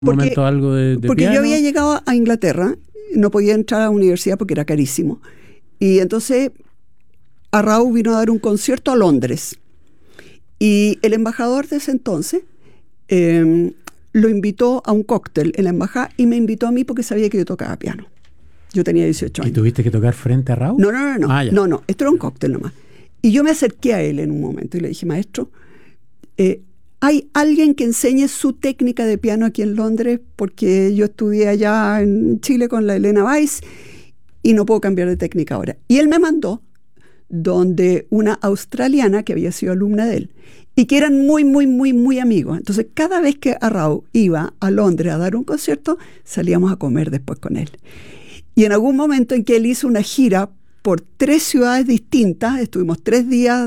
momento algo de porque piano. Yo había llegado a Inglaterra, no podía entrar a la universidad porque era carísimo. Y entonces Arrau vino a dar un concierto a Londres. Y el embajador de ese entonces lo invitó a un cóctel en la embajada y me invitó a mí porque sabía que yo tocaba piano. Yo tenía 18 años. ¿Y tuviste que tocar frente a Arrau? No. No, esto era un cóctel nomás. Y yo me acerqué a él en un momento y le dije, maestro, ¿hay alguien que enseñe su técnica de piano aquí en Londres? Porque yo estudié allá en Chile con la Elena Weiss y no puedo cambiar de técnica ahora. Y él me mandó donde una australiana que había sido alumna de él y que eran muy amigos. Entonces, cada vez que Arrau iba a Londres a dar un concierto, salíamos a comer después con él. Y en algún momento en que él hizo una gira por 3 ciudades distintas, estuvimos 3 días,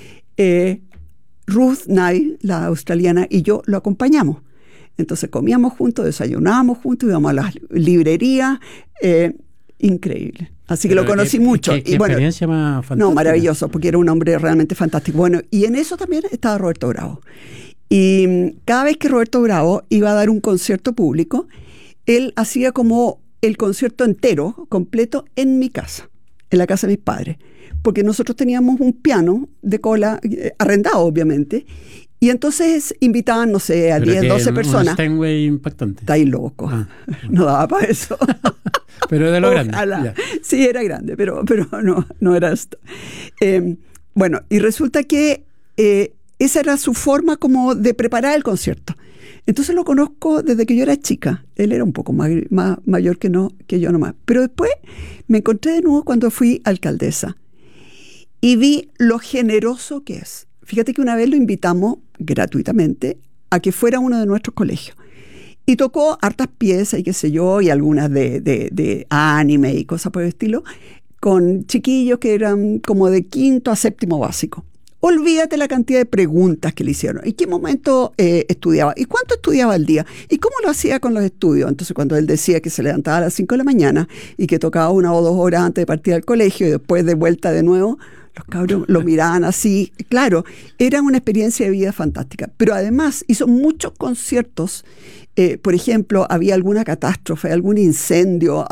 Ruth Nye, la australiana, y yo lo acompañamos. Entonces comíamos juntos, desayunábamos juntos, íbamos a las librerías, increíble. Así que lo conocí mucho. ¿Qué experiencia más fantástica? No, maravilloso, porque era un hombre realmente fantástico. Bueno, y en eso también estaba Roberto Bravo. Y cada vez que Roberto Bravo iba a dar un concierto público, él hacía como el concierto entero, completo, en mi casa, en la casa de mis padres. Porque nosotros teníamos un piano de cola, arrendado obviamente, y entonces invitaban, no sé, a 10, 12 personas. Un Steinway impactante. Está ahí loco. No daba para eso. Pero de lo grande. Sí, era grande, pero no era esto. Bueno, y resulta que esa era su forma como de preparar el concierto. Entonces lo conozco desde que yo era chica. Él era un poco más mayor que yo nomás. Pero después me encontré de nuevo cuando fui alcaldesa y vi lo generoso que es. Fíjate que una vez lo invitamos gratuitamente a que fuera a uno de nuestros colegios. Y tocó hartas piezas y qué sé yo, y algunas de anime y cosas por el estilo, con chiquillos que eran como de 5º a 7º básico. Olvídate la cantidad de preguntas que le hicieron. ¿En qué momento estudiaba? ¿Y cuánto estudiaba al día? ¿Y cómo lo hacía con los estudios? Entonces, cuando él decía que se levantaba a las 5 de la mañana y que tocaba 1 o 2 horas antes de partir al colegio y después de vuelta de nuevo, los cabros lo miraban así. Claro, era una experiencia de vida fantástica. Pero además hizo muchos conciertos. Por ejemplo, había alguna catástrofe, algún incendio,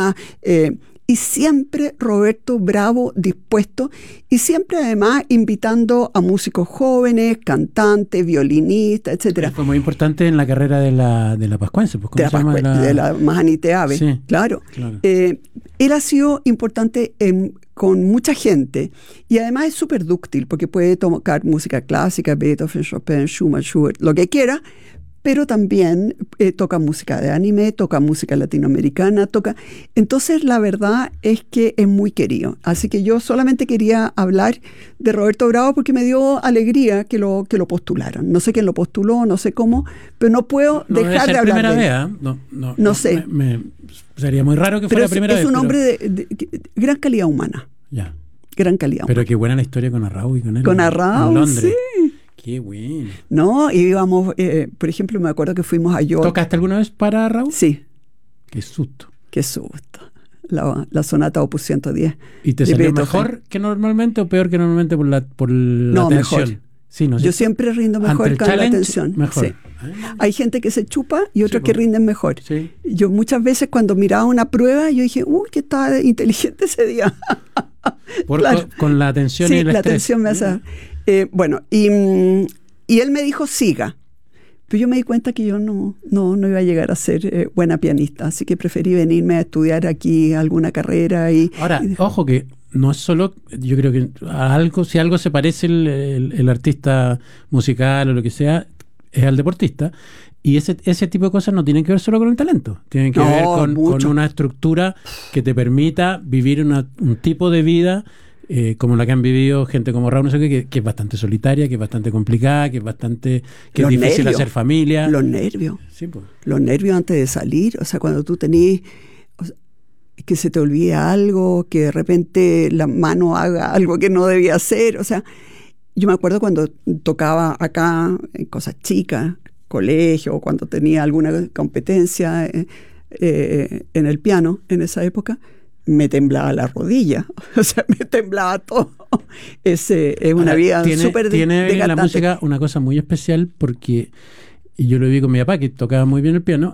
y siempre Roberto Bravo dispuesto, y siempre además invitando a músicos jóvenes, cantantes, violinistas, etcétera. Fue muy importante en la carrera de la Pascuense. Pues, de la Majanite Ave, sí, claro. Él ha sido importante con mucha gente, y además es súper dúctil, porque puede tocar música clásica, Beethoven, Chopin, Schumann, Schubert, lo que quiera, pero también toca música de anime, toca música latinoamericana, Entonces, la verdad es que es muy querido. Así que yo solamente quería hablar de Roberto Bravo porque me dio alegría que lo postularan. No sé quién lo postuló, no sé cómo, pero no puedo dejar de hablar de él. No sé. Sería muy raro que fuera la primera vez. Es un hombre de gran calidad humana. Ya. Gran calidad humana. Pero qué buena la historia con Arrau y con él. Con Arrau, en Londres. Sí. Qué bueno. No, íbamos, por ejemplo, me acuerdo que fuimos a York. ¿Tocaste alguna vez para Arrau? Sí. Qué susto. Qué susto. La sonata Opus 110. ¿Y te salió mejor que normalmente o peor que normalmente por la tensión? Mejor. Sí, no sé. Yo siempre rindo mejor con la atención. Mejor. Sí. Hay gente que se chupa y otros que rinden mejor. Sí. Yo muchas veces cuando miraba una prueba, yo dije, que estaba inteligente ese día. Claro. Con la atención y el estrés. La atención me hace... bueno, y él me dijo, siga. Pero yo me di cuenta que yo no iba a llegar a ser buena pianista, así que preferí venirme a estudiar aquí alguna carrera. Ahora, ojo que no es solo, yo creo que si algo se parece el artista musical o lo que sea, es al deportista. Y ese tipo de cosas no tienen que ver solo con el talento, tienen que ver con una estructura que te permita vivir un tipo de vida como la que han vivido gente como Raúl, no sé qué, que es bastante solitaria, que es bastante complicada, que es difícil hacer familia. Los nervios. Sí, pues. Los nervios antes de salir, o sea, cuando tú tenés que se te olvide algo, que de repente la mano haga algo que no debía hacer, o sea, yo me acuerdo cuando tocaba acá en cosas chicas, colegio, o cuando tenía alguna competencia en el piano en esa época, me temblaba la rodilla, o sea, me temblaba todo. Es una vida súper Tiene la música una cosa muy especial porque y yo lo vi con mi papá, que tocaba muy bien el piano,